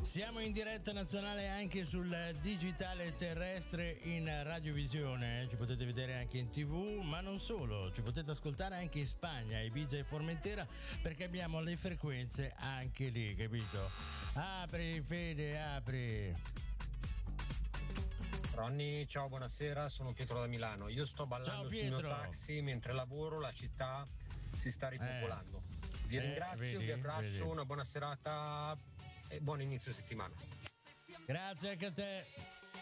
Siamo in diretta nazionale anche sul digitale terrestre in radiovisione, ci potete vedere anche in TV, ma non solo, ci potete ascoltare anche in Spagna, Ibiza e Formentera, perché abbiamo le frequenze anche lì, capito? Apri Fede, apri. Ronny, ciao, buonasera, sono Pietro da Milano. Io sto ballando sul mio taxi mentre lavoro, la città si sta ripopolando. Vi ringrazio, vi abbraccio, una buona serata e buon inizio settimana. Grazie anche a te.